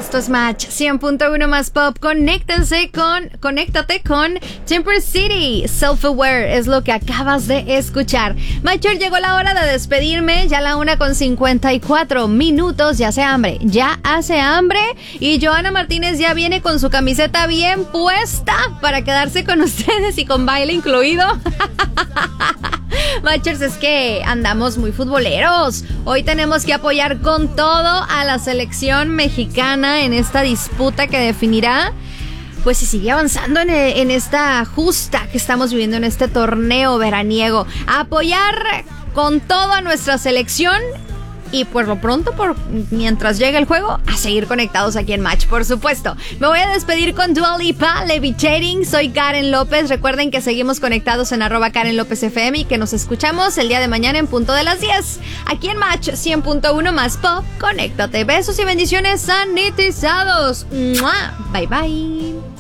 Esto es Match 100.1 más pop. Conéctate con Temper City. Self-Aware es lo que acabas de escuchar. Matcher, llegó la hora de despedirme. Ya la 1:54 ya hace hambre. Y Joana Martínez ya viene con su camiseta bien puesta para quedarse con ustedes y con baile incluido. Matchers, es que andamos muy futboleros. Hoy tenemos que apoyar con todo a la selección mexicana en esta disputa que definirá, pues, si sigue avanzando en esta justa que estamos viviendo en este torneo veraniego. A apoyar con todo a nuestra selección. Y por lo pronto, mientras llega el juego, a seguir conectados aquí en Match, por supuesto. Me voy a despedir con Dua Lipa, Levitating. Soy Karen López. Recuerden que seguimos conectados en @KarenLópezFM y que nos escuchamos el día de mañana en punto de las 10. Aquí en Match 100.1 más pop. Conéctate. Besos y bendiciones sanitizados. ¡Mua! Bye bye.